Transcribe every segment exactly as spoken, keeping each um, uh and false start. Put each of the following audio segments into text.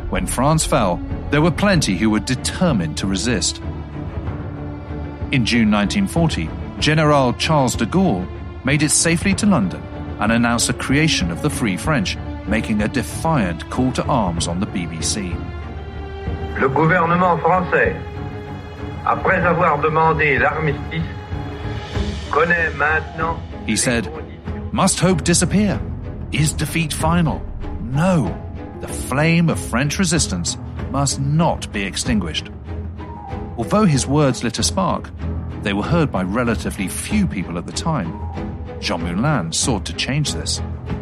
When France fell, there were plenty who were determined to resist. In June nineteen forty, General Charles de Gaulle made it safely to London and announced the creation of the Free French, making a defiant call to arms on the B B C. Le gouvernement français, après avoir demandé l'armistice, connaît maintenant... He said, "Must hope disappear? Is defeat final? No, the flame of French resistance must not be extinguished." Although his words lit a spark, they were heard by relatively few people at the time. Jean Moulin sought to change this.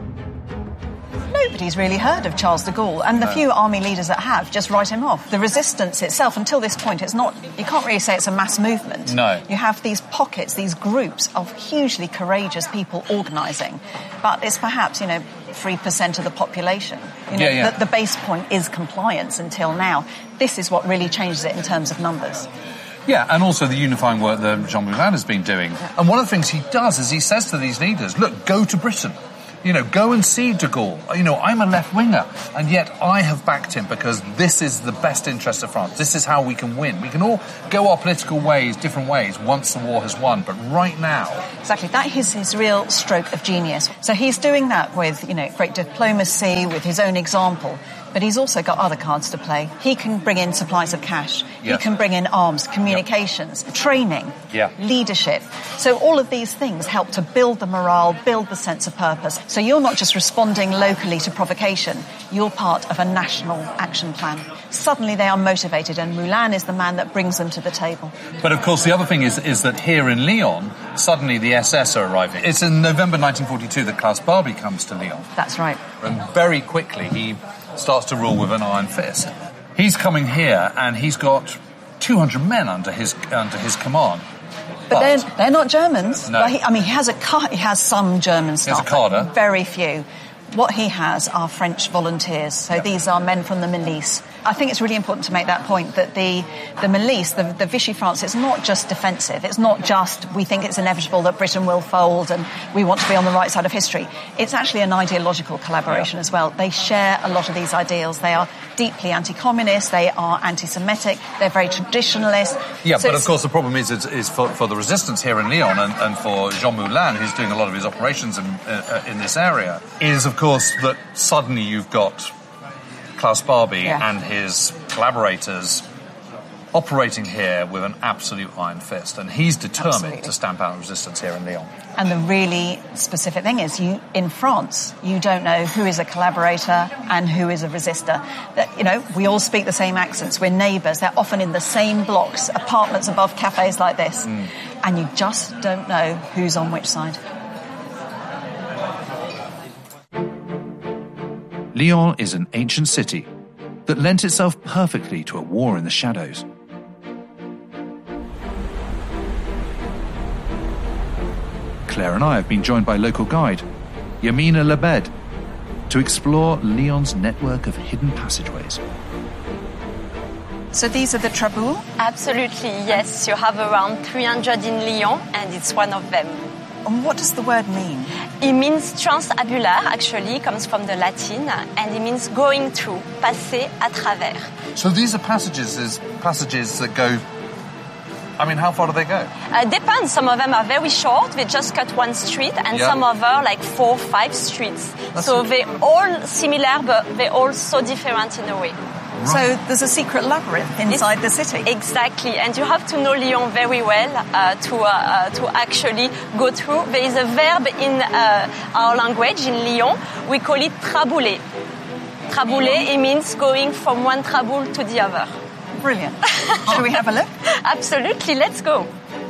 Nobody's really heard of Charles de Gaulle, and the few army leaders that have just write him off. The resistance itself, until this point, it's not, you can't really say it's a mass movement. No. You have these pockets, these groups of hugely courageous people organising, but it's perhaps, you know, three percent of the population. You know, yeah, yeah. The, the base point is compliance until now. This is what really changes it in terms of numbers. Yeah, and also the unifying work that Jean Moulin has been doing. Yeah. And one of the things he does is he says to these leaders, look, go to Britain. You know, go and see de Gaulle. You know, I'm a left-winger, and yet I have backed him because this is the best interest of France. This is how we can win. We can all go our political ways, different ways, once the war has won. But right now... Exactly. That is his real stroke of genius. So he's doing that with, you know, great diplomacy, with his own example. But he's also got other cards to play. He can bring in supplies of cash. Yes. He can bring in arms, communications, yep. training, yeah. leadership. So all of these things help to build the morale, build the sense of purpose. So you're not just responding locally to provocation. You're part of a national action plan. Suddenly they are motivated, and Moulin is the man that brings them to the table. But of course the other thing is, is that here in Lyon, suddenly the S S are arriving. It's in November nineteen forty-two that Klaus Barbie comes to Lyon. That's right. And very quickly he starts to rule with an iron fist. He's coming here and he's got two hundred men under his under his command. But, but they're, they're not Germans. No. But he, I mean, he has a car, he has some German staff. He has a cadre. Very few. What he has are French volunteers. So yep. these are men from the milice. I think it's really important to make that point, that the, the milice, the, the Vichy France, it's not just defensive. It's not just we think it's inevitable that Britain will fold and we want to be on the right side of history. It's actually an ideological collaboration yep. as well. They share a lot of these ideals. They are deeply anti-communist. They are anti-Semitic. They're very traditionalist. Yeah, so but of course the problem is, is, is for, for the resistance here in Lyon and, and for Jean Moulin, who's doing a lot of his operations in, uh, in this area, is of course that suddenly you've got Klaus Barbie yeah. and his collaborators operating here with an absolute iron fist, and he's determined Absolutely. to stamp out resistance here in Lyon. And the really specific thing is, you in France, you don't know who is a collaborator and who is a resistor. That, you know, we all speak the same accents. We're neighbours. They're often in the same blocks, apartments above cafes like this, mm. and you just don't know who's on which side. Lyon is an ancient city that lent itself perfectly to a war in the shadows. Claire and I have been joined by local guide, Yamina Lebed, to explore Lyon's network of hidden passageways. So these are the traboules? Absolutely, yes. You have around three hundred in Lyon, and it's one of them. And what does the word mean? It means transabular, actually, comes from the Latin, and it means going through, passer à travers. So these are passages, is passages that go... I mean, how far do they go? Uh, depends. Some of them are very short. They just cut one street, and yeah. some of them are like four, five streets. That's so a... they're all similar, but they're all so different in a way. Right. So there's a secret labyrinth inside it's, the city. Exactly, and you have to know Lyon very well uh, to uh, uh, to actually go through. There is a verb in uh, our language in Lyon. We call it trabouler. Trabouler, it means going from one traboul to the other. Brilliant. Shall we have a look? Absolutely, let's go.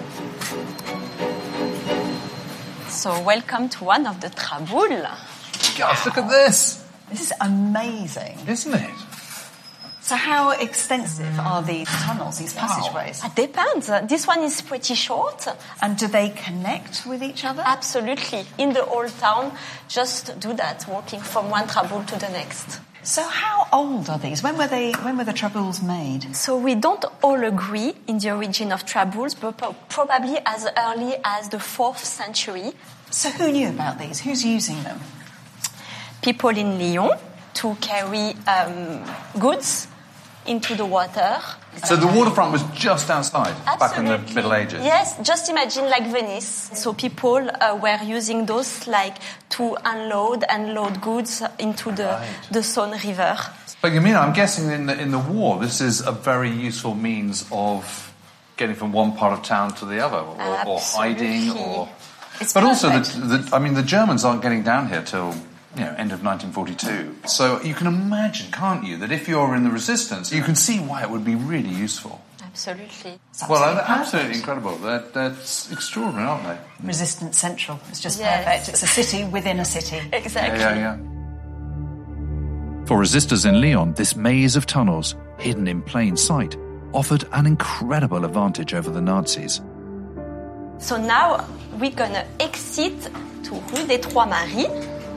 So welcome to one of the traboules. Gosh, look at this. This is amazing. Isn't it? So how extensive are these tunnels, these passageways? Wow. It depends. This one is pretty short. And do they connect with each other? Absolutely. In the old town, just do that, walking from one traboul to the next. So how old are these? When were they? When were the traboules made? So we don't all agree in the origin of traboules, but probably as early as the fourth century. So who knew about these? Who's using them? People in Lyon, to carry um, goods into the water. So the waterfront was just outside, Absolutely. back in the Middle Ages? Yes, just imagine like Venice. So people uh, were using those like to unload and load goods into the, right. the Saône River. But you mean, I'm guessing in the, in the war, this is a very useful means of getting from one part of town to the other, or, or hiding, or... It's but perfect. also, the, the, I mean, the Germans aren't getting down here till... you know, end of nineteen forty-two. So you can imagine, can't you, that if you're in the resistance, you can see why it would be really useful. Absolutely. Well, they're absolutely incredible. They're, that's extraordinary, aren't they? Resistance Central. It's just Yes. perfect. It's a city within a city. Exactly. Yeah, yeah, yeah. For resistors in Lyon, this maze of tunnels, hidden in plain sight, offered an incredible advantage over the Nazis. So now we're gonna exit to Rue des Trois Maries.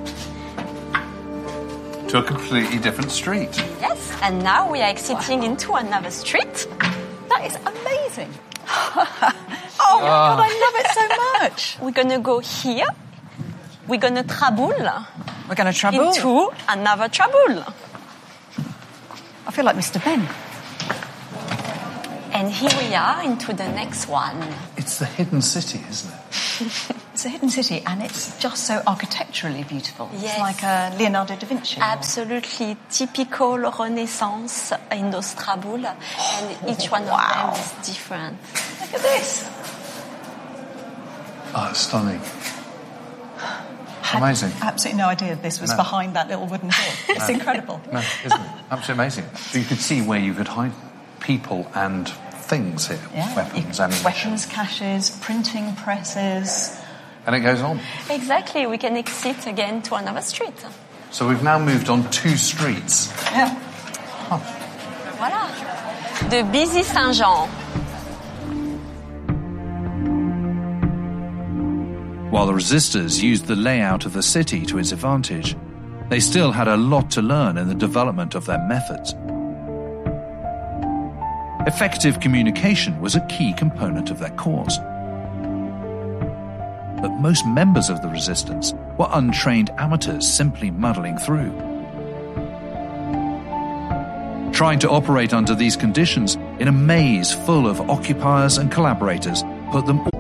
To a completely different street. Yes, and now we are exiting into another street. That is amazing. Oh my God, I love it so much. We're gonna go here. We're gonna traboule We're going to travel. into another traboule. I feel like Mister Ben. And here we are into the next one. It's the hidden city, isn't it? It's a hidden city, and it's just so architecturally beautiful. Yes. It's like a Leonardo da Vinci. Absolutely typical Renaissance in those traboules, and each one Wow. of them is different. Look at this. Oh, it's stunning. Had Amazing. absolutely no idea this was No. behind that little wooden door. It's incredible. No, isn't it? Absolutely amazing. So you could see where you could hide people and things here. Yeah. Weapons, You- ammunition. weapons caches, printing presses. And it goes on. Exactly, we can exit again to another street. So we've now moved on two streets. Yeah. Voilà. De Busy Saint-Jean. While the resistors used the layout of the city to its advantage, they still had a lot to learn in the development of their methods. Effective communication was a key component of their cause. But most members of the resistance were untrained amateurs simply muddling through. Trying to operate under these conditions in a maze full of occupiers and collaborators put them